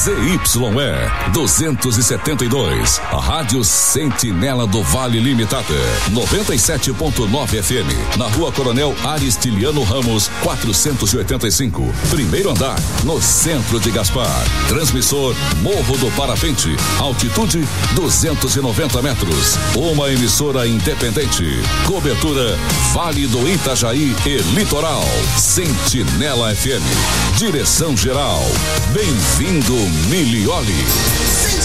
ZYE 272, a Rádio Sentinela do Vale Limitada, 97.9 FM, na Rua Coronel Aristiliano Ramos, 485, primeiro andar, no centro de Gaspar. Transmissor Morro do Parapente, altitude 290 metros. Uma emissora independente. Cobertura Vale do Itajaí e Litoral. Sentinela FM. Direção geral. Bem-vindo, Milioli.